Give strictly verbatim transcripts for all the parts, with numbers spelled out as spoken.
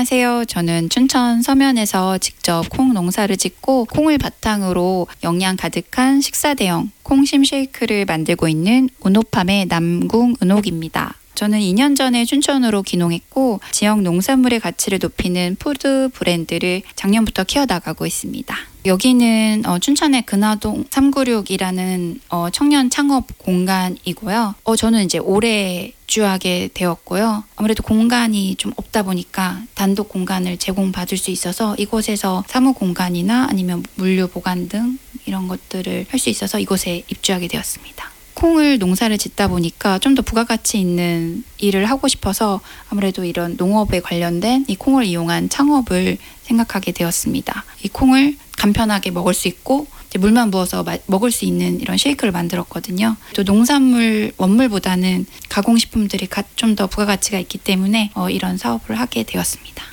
안녕하세요. 저는 춘천 서면에서 직접 콩 농사를 짓고 콩을 바탕으로 영양 가득한 식사 대용 콩심 쉐이크를 만들고 있는 은옥팜의 남궁은옥입니다. 저는 이 년 전에 춘천으로 귀농했고 지역 농산물의 가치를 높이는 푸드 브랜드를 작년부터 키워나가고 있습니다. 여기는 어, 춘천의 근화동 삼구육이라는 어, 청년 창업 공간이고요. 어, 저는 이제 올해 입주하게 되었고요. 아무래도 공간이 좀 없다 보니까 단독 공간을 제공받을 수 있어서 이곳에서 사무 공간이나 아니면 물류 보관 등 이런 것들을 할 수 있어서 이곳에 입주하게 되었습니다. 콩을 농사를 짓다 보니까 좀 더 부가가치 있는 일을 하고 싶어서 아무래도 이런 농업에 관련된 이 콩을 이용한 창업을 생각하게 되었습니다. 이 콩을 간편하게 먹을 수 있고 이제 물만 부어서 마, 먹을 수 있는 이런 쉐이크를 만들었거든요. 또 농산물 원물보다는 가공식품들이 좀 더 부가가치가 있기 때문에 어, 이런 사업을 하게 되었습니다.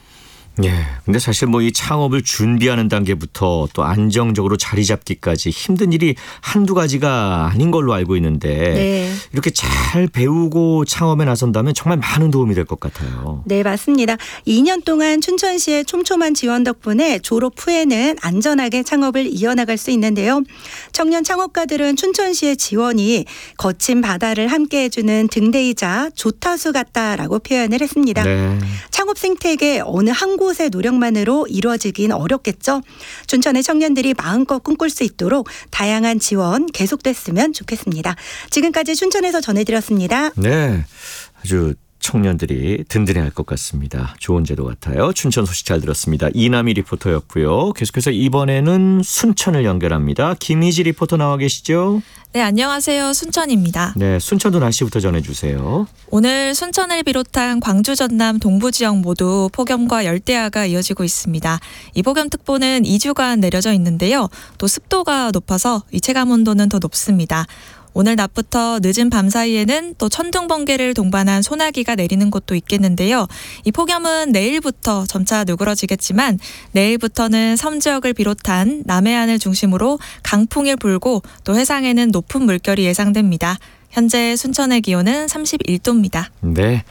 예. 근데 사실 뭐 이 창업을 준비하는 단계부터 또 안정적으로 자리 잡기까지 힘든 일이 한두 가지가 아닌 걸로 알고 있는데 네. 이렇게 잘 배우고 창업에 나선다면 정말 많은 도움이 될 것 같아요. 네, 맞습니다. 이 년 동안 춘천시의 촘촘한 지원 덕분에 졸업 후에는 안전하게 창업을 이어나갈 수 있는데요. 청년 창업가들은 춘천시의 지원이 거친 바다를 함께 해주는 등대이자 조타수 같다라고 표현을 했습니다. 네. 창업 생태계 어느 한 곳의 노력만으로 이루어지긴 어렵겠죠. 춘천의 청년들이 마음껏 꿈꿀 수 있도록 다양한 지원 계속됐으면 좋겠습니다. 지금까지 춘천에서 전해드렸습니다. 네, 아주 청년들이 든든해할 것 같습니다. 좋은 제도 같아요. 춘천 소식 잘 들었습니다. 이남희 리포터였고요. 계속해서 이번에는 순천을 연결합니다. 김희지 리포터 나와 계시죠? 네, 안녕하세요. 순천입니다. 네, 순천도 날씨부터 전해주세요. 오늘 순천을 비롯한 광주, 전남, 동부 지역 모두 폭염과 열대야가 이어지고 있습니다. 이 폭염특보는 이 주간 내려져 있는데요. 또 습도가 높아서 이 체감 온도는 더 높습니다. 오늘 낮부터 늦은 밤 사이에는 또 천둥 번개를 동반한 소나기가 내리는 곳도 있겠는데요. 이 폭염은 내일부터 점차 누그러지겠지만 내일부터는 섬 지역을 비롯한 남해안을 중심으로 강풍이 불고 또 해상에는 높은 물결이 예상됩니다. 현재 순천의 기온은 삼십일 도입니다. 네,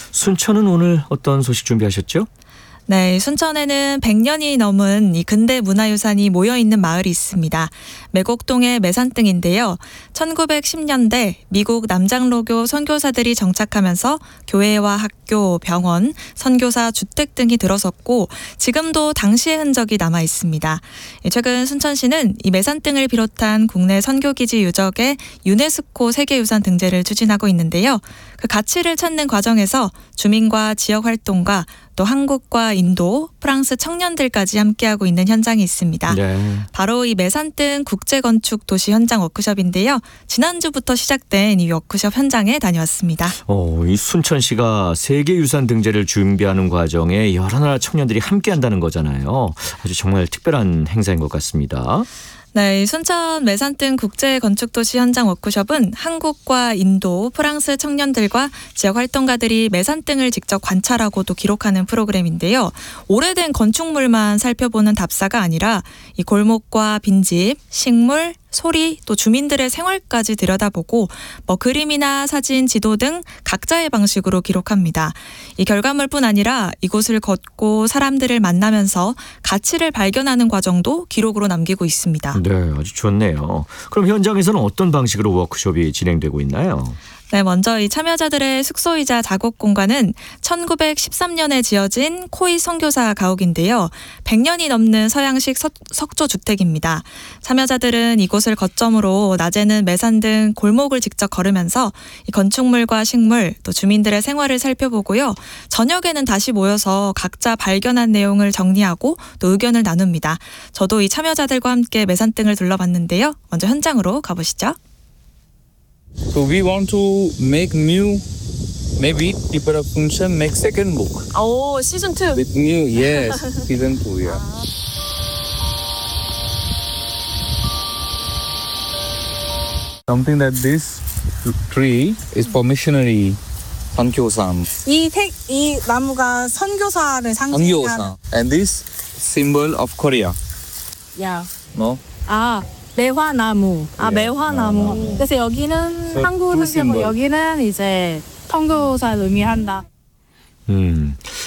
순천은 오늘 어떤 소식 준비하셨죠? 네, 순천에는 백 년이 넘은 이 근대 문화유산이 모여있는 마을이 있습니다. 매곡동의 매산등인데요. 천구백십 년대 미국 남장로교 선교사들이 정착하면서 교회와 학교, 병원, 선교사 주택 등이 들어섰고 지금도 당시의 흔적이 남아 있습니다. 최근 순천시는 이 매산등을 비롯한 국내 선교기지 유적의 유네스코 세계유산 등재를 추진하고 있는데요. 그 가치를 찾는 과정에서 주민과 지역 활동가 또 한국과 인도, 프랑스 청년들까지 함께하고 있는 현장이 있습니다. 네. 바로 이 매산등 국제건축도시 현장 워크숍인데요. 지난주부터 시작된 이 워크숍 현장에 다녀왔습니다. 어, 이 순천시가 세계유산 등재를 준비하는 과정에 여러 나라 청년들이 함께한다는 거잖아요. 아주 정말 특별한 행사인 것 같습니다. 네, 순천 매산등 국제건축도시 현장 워크숍은 한국과 인도, 프랑스 청년들과 지역 활동가들이 매산등을 직접 관찰하고 또 기록하는 프로그램인데요. 오래된 건축물만 살펴보는 답사가 아니라 이 골목과 빈집, 식물, 소리, 또 주민들의 생활까지 들여다보고 뭐 그림이나 사진, 지도 등 각자의 방식으로 기록합니다. 이 결과물뿐 아니라 이곳을 걷고 사람들을 만나면서 가치를 발견하는 과정도 기록으로 남기고 있습니다. 네, 아주 좋네요. 그럼 현장에서는 어떤 방식으로 워크숍이 진행되고 있나요? 네, 먼저 이 참여자들의 숙소이자 작업 공간은 천구백십삼 년에 지어진 코이 선교사 가옥인데요. 백 년이 넘는 서양식 석, 석조 주택입니다. 참여자들은 이곳을 거점으로 낮에는 매산 등 골목을 직접 걸으면서 이 건축물과 식물 또 주민들의 생활을 살펴보고요. 저녁에는 다시 모여서 각자 발견한 내용을 정리하고 또 의견을 나눕니다. 저도 이 참여자들과 함께 매산등을 둘러봤는데요. 먼저 현장으로 가보시죠. So we want to make new, maybe people of Function make second book. 오, 시즌 투. With new, yes, season two, yeah. Something that this tree is for missionary 선교사. 이 색, 이 나무가 선교사를 상징하는. 선교사. And this symbol of Korea. 야. No? 아, 매화나무. 아, 네, 매화나무. 매화나무. 그래서 여기는 So, 한국을 two 상징하고 symbol. 여기는 이제 선교사를 의미한다. 음,